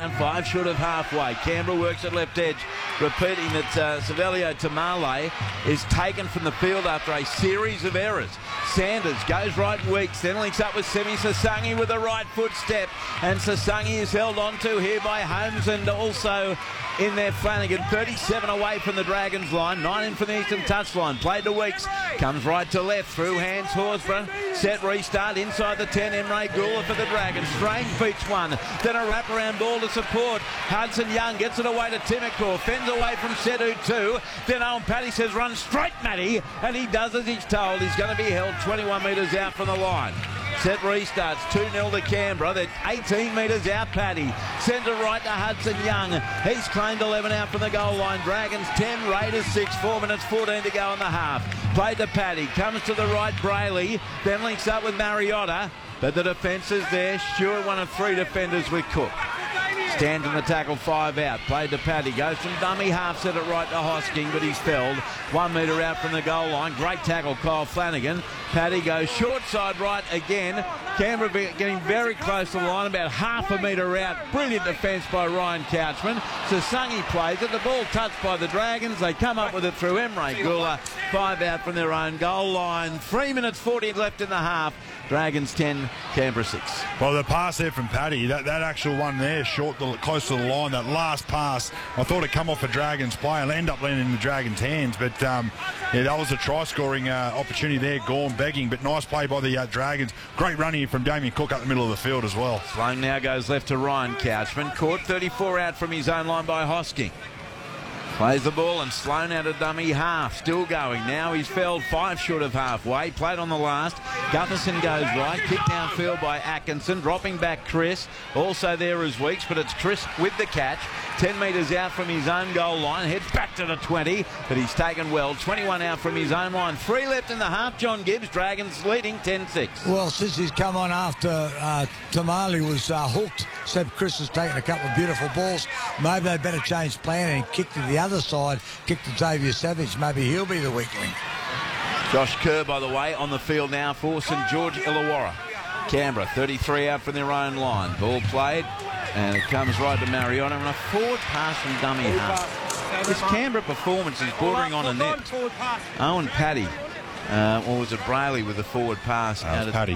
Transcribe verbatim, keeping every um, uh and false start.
line, five short of halfway. Canberra works at left edge, repeating that uh, Savelio Tamale is taken from the field after a series of errors. Sanders goes right Weeks, then links up with Semi Sasangi with a right foot step, and Sasangi is held on to here by Holmes and also in there Flanagan. Thirty-seven away from the Dragons line, nine in from the Eastern touchline. Played to Weeks, comes right to left through hands Horsburgh. Set restart inside the ten. Emre Gula for the Dragons. Strange beats one, then a wraparound ball to support. Hudson Young gets it away to Timokor, fends away from Sedu two. Then Owen Paddy says run straight Matty, and he does as he's told. He's going to be held twenty-one metres out from the line. Set restarts, two nil to Canberra. They're eighteen metres out, Paddy. Centre right to Hudson Young. He's claimed eleven out from the goal line. Dragons ten, Raiders six, four minutes fourteen to go in the half. Played to Paddy, comes to the right, Brayley, then links up with Mariotta. But the defence is there. Stewart, one of three defenders with Cook. Stands in the tackle, five out. Played to Paddy. Goes from dummy half, set it right to Hosking, but he's felled. One metre out from the goal line. Great tackle, Kyle Flanagan. Paddy goes short side right again. Canberra getting very close to the line, about half a metre out. Brilliant defence by Ryan Couchman. Sasangi plays it. The ball touched by the Dragons. They come up with it through Emre Gula. Five out from their own goal line. Three minutes forty left in the half. Dragons ten, Canberra six. Well, the pass there from Paddy, that, that actual one there, short, the, close to the line, that last pass, I thought it come off a Dragons player and end up landing in the Dragons' hands. But, um, yeah, that was a try-scoring uh, opportunity there, Gorn begging, but nice play by the uh, Dragons. Great run here from Damien Cook up the middle of the field as well. Sloan now goes left to Ryan Couchman. Caught thirty-four out from his own line by Hosking. Plays the ball and Sloan out of dummy half. Still going. Now he's felled five short of halfway. Played on the last. Gutherson goes right. Kicked downfield by Atkinson. Dropping back Chris. Also there is Weeks, but it's Chris with the catch. ten metres out from his own goal line. Heads back to the twenty, but he's taken well. twenty-one out from his own line. Three left in the half. John Gibbs. Dragons leading ten six. Well, since he's come on after uh, Tamale was uh, hooked, Seb Chris has taken a couple of beautiful balls. Maybe they better change plan and kick to the other side, kick to Xavier Savage. Maybe he'll be the weakling. Josh Kerr, by the way, on the field now for St George Illawarra. Canberra, thirty-three out from their own line. Ball played, and it comes right to Mariota, and a forward pass from dummy half. This Canberra performance is bordering on a net. Owen Paddy, uh, or was it Brayley with the forward pass? That was Paddy.